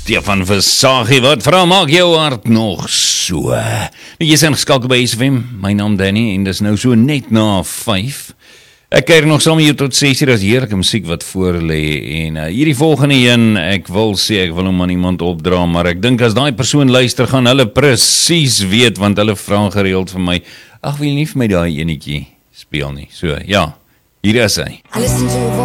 Stefan Versagie, wat vra maak jou hart nog so? Jy is ingeskakel by SFM, my naam Danny, en dis nou so net na 5. Ek kyk nog saam hier tot 6 uur, as heerlijke musiek wat voor lê, en hierdie volgende een, ek wil hom aan iemand opdra, maar ek dink as daai persoon luister, gaan hulle presies weet, want hulle vra gereeld vir my, ag, wil jy nie vir my daai enetjie speel nie, so, ja, hier is hy.